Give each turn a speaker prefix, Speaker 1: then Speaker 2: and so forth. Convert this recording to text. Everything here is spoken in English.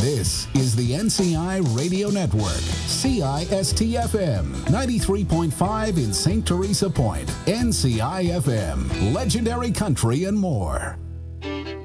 Speaker 1: This is the NCI Radio Network, CIST-FM, 93.5 in St. Teresa Point, NCI-FM, legendary country and more.